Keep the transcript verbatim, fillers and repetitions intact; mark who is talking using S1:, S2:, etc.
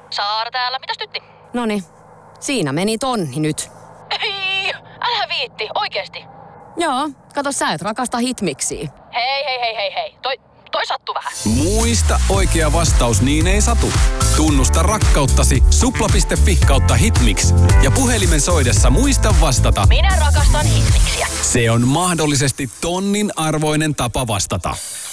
S1: Saara täällä. Mitäs tytti?
S2: Noni, siinä meni tonni nyt.
S1: Ei, älä viitti. Oikeesti.
S2: Joo, kato sä et rakasta hitmiksiä.
S1: Hei, hei, hei, hei, hei. Toi, toi sattuu vähän.
S3: Muista oikea vastaus niin ei satu. Tunnusta rakkauttasi supla.fi kautta hitmix. Ja puhelimen soidessa muista vastata.
S1: Minä rakastan hitmiksiä.
S3: Se on mahdollisesti tonnin arvoinen tapa vastata.